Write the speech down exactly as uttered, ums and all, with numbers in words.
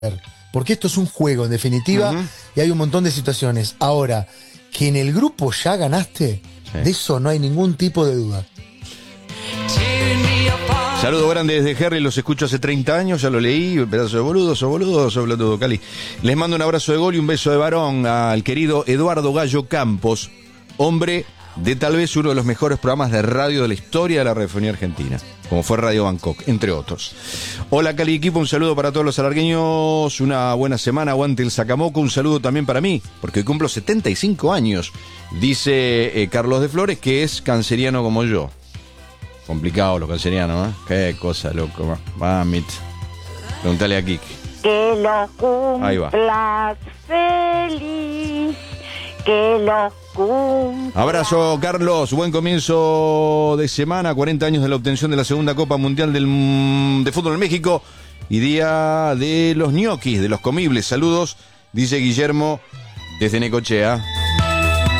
Porque esto es un juego, en definitiva, uh-huh. y hay un montón de situaciones. Ahora, que en el grupo ya ganaste, sí. de eso no hay ningún tipo de duda. Saludo grande desde Herri, los escucho hace treinta años, ya lo leí, pedazo de boludo, sos boludo, sos boludo, Cali. Les mando un abrazo de gol y un beso de varón al querido Eduardo Gallo Campos, hombre de tal vez uno de los mejores programas de radio de la historia de la radiofonía argentina, como fue Radio Bangkok, entre otros. Hola Cali equipo, un saludo para todos los alargueños, una buena semana, aguante el Sacamoco, un saludo también para mí, porque hoy cumplo setenta y cinco años, dice eh, Carlos de Flores, que es canceriano como yo. Complicado los cancerianos, ¿eh? Qué cosa, loco. Mamit. Preguntale a Kik. Que lo cumplas feliz, que lo cumplas. Abrazo, Carlos. Buen comienzo de semana. cuarenta años de la obtención de la segunda Copa Mundial del, de Fútbol en México. Y día de los ñoquis, de los comibles. Saludos, dice Guillermo desde Necochea.